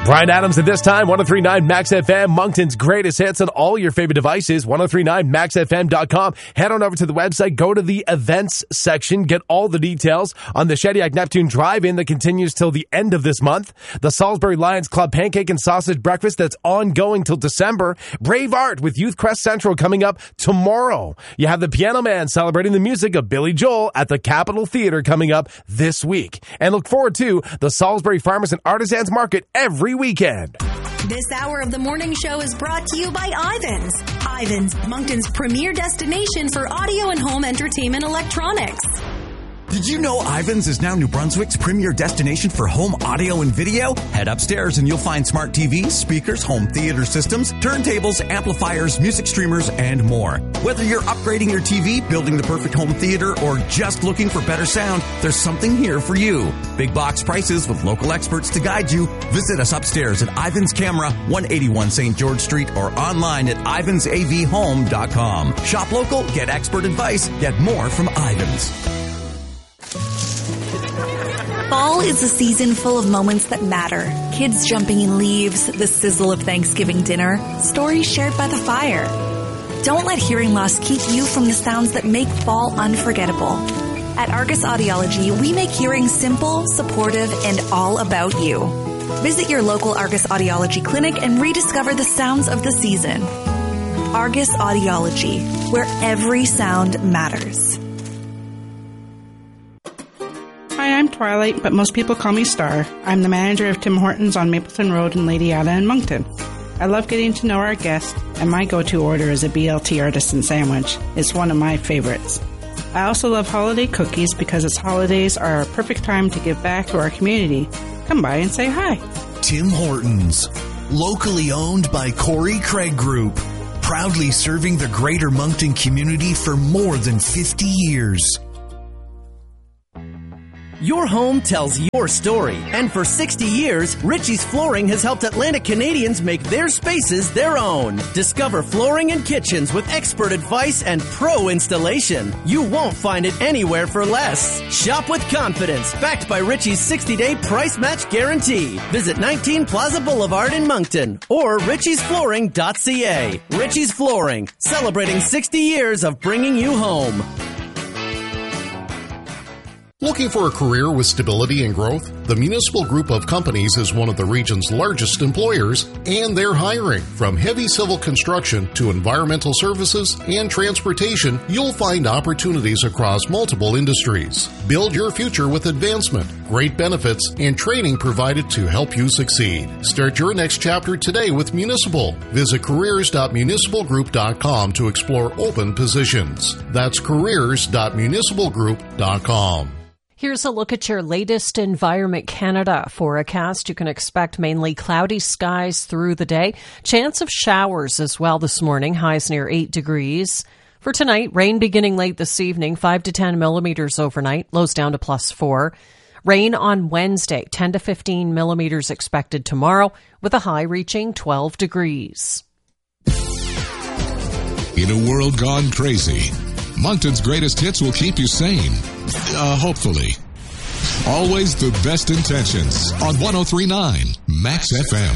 Brian Adams at this time, 103.9 Max FM, Moncton's greatest hits on all your favorite devices, 1039maxfm.com. Head on over to the website, go to the events section, get all the details on the Shediac Neptune Drive-In that continues till the end of this month. The Salisbury Lions Club Pancake and Sausage Breakfast that's ongoing till December. Brave Art with Youth Crest Central coming up tomorrow. You have the Piano Man celebrating the music of Billy Joel at the Capitol Theater coming up this week. And look forward to the Salisbury Farmers and Artisans Market every weekend. This hour of the morning show is brought to you by Ivans. Ivans, Moncton's premier destination for audio and home entertainment electronics. Did you know Ivans is now New Brunswick's premier destination for home audio and video? Head upstairs and you'll find smart TVs, speakers, home theater systems, turntables, amplifiers, music streamers, and more. Whether you're upgrading your TV, building the perfect home theater, or just looking for better sound, there's something here for you. Big box prices with local experts to guide you. Visit us upstairs at Ivans Camera, 181 St. George Street, or online at ivansavhome.com. Shop local, get expert advice, get more from Ivans. Fall is a season full of moments that matter. Kids jumping in leaves, the sizzle of Thanksgiving dinner, stories shared by the fire. Don't let hearing loss keep you from the sounds that make fall unforgettable. At Argus Audiology, we make hearing simple, supportive, and all about you. Visit your local Argus Audiology clinic and rediscover the sounds of the season. Argus Audiology, where every sound matters. Hi, I'm Twilight, but most people call me Star. I'm the manager of Tim Hortons on Mapleton Road in Lady Ada in Moncton. I love getting to know our guests, and my go-to order is a BLT artisan sandwich. It's one of my favorites. I also love holiday cookies because its holidays are a perfect time to give back to our community. Come by and say hi. Tim Hortons, locally owned by Corey Craig Group, proudly serving the greater Moncton community for more than 50 years. Your home tells your story, and for 60 years, Ritchie's Flooring has helped Atlantic Canadians make their spaces their own. Discover flooring and kitchens with expert advice and pro installation. You won't find it anywhere for less. Shop with confidence, backed by Ritchie's 60-day price match guarantee. Visit 19 Plaza Boulevard in Moncton or ritchiesflooring.ca. Ritchie's Flooring, celebrating 60 years of bringing you home. Looking for a career with stability and growth? The Municipal Group of Companies is one of the region's largest employers, and they're hiring. From heavy civil construction to environmental services and transportation, you'll find opportunities across multiple industries. Build your future with advancement, great benefits, and training provided to help you succeed. Start your next chapter today with Municipal. Visit careers.municipalgroup.com to explore open positions. That's careers.municipalgroup.com. Here's a look at your latest Environment Canada forecast. You can expect mainly cloudy skies through the day. Chance of showers as well this morning, highs near 8 degrees. For tonight, rain beginning late this evening, 5 to 10 millimeters overnight, lows down to +4. Rain on Wednesday, 10 to 15 millimeters expected tomorrow, with a high reaching 12 degrees. In a world gone crazy, Moncton's greatest hits will keep you sane. Hopefully. Always the best intentions on 1039 Max FM.